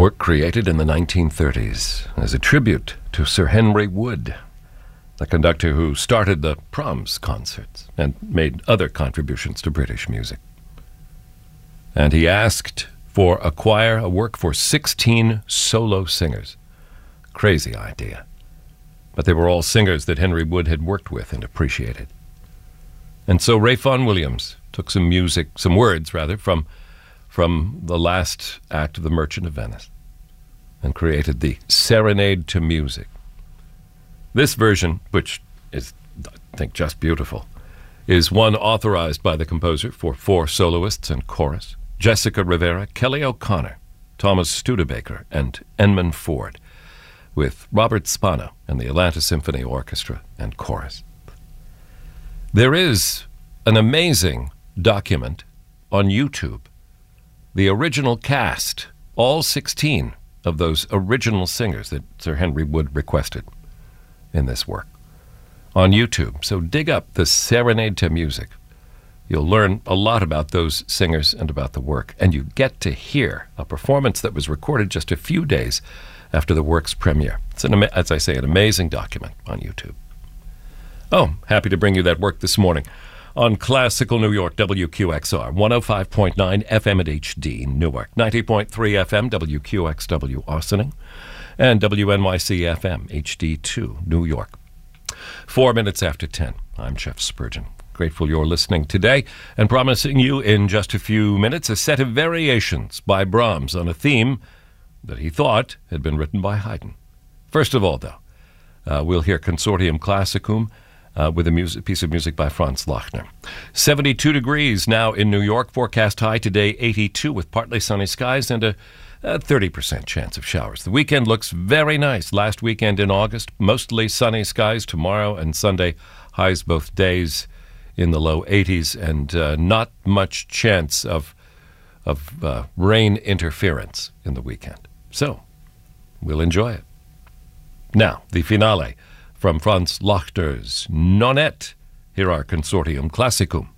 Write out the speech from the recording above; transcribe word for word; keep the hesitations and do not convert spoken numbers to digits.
work created in the nineteen thirties as a tribute to Sir Henry Wood, the conductor who started the Proms concerts and made other contributions to British music. And he asked for a choir, a work for sixteen solo singers. Crazy idea. But they were all singers that Henry Wood had worked with and appreciated. And so Ralph Vaughan Williams took some music, some words rather, from, from the last act of The Merchant of Venice and created the Serenade to Music. This version, which is, I think, just beautiful, is one authorized by the composer for four soloists and chorus: Jessica Rivera, Kelly O'Connor, Thomas Studebaker, and Edmund Ford, with Robert Spano and the Atlanta Symphony Orchestra and chorus. There is an amazing document on YouTube. The original cast, all sixteen of those original singers that Sir Henry Wood requested in this work, on YouTube. So dig up the Serenade to Music. You'll learn a lot about those singers and about the work, and you get to hear a performance that was recorded just a few days after the work's premiere. It's, an, as I say, an amazing document on YouTube. Oh, happy to bring you that work this morning on Classical New York, W Q X R, one oh five point nine F M at H D Newark, ninety point three F M, W Q X W Austining, and W N Y C F M, H D two, New York. Four minutes after ten, I'm Jeff Spurgeon. Grateful you're listening today, and promising you in just a few minutes a set of variations by Brahms on a theme that he thought had been written by Haydn. First of all, though, uh, we'll hear Consortium Classicum uh, with a music, piece of music by Franz Lachner. seventy-two degrees now in New York. Forecast high today, eighty-two, with partly sunny skies and a A thirty percent chance of showers. The weekend looks very nice. Last weekend in August, mostly sunny skies. Tomorrow and Sunday, highs both days in the low eighties, and uh, not much chance of of uh, rain interference in the weekend. So, we'll enjoy it. Now, the finale from Franz Lachner's Nonette. Here are Consortium Classicum.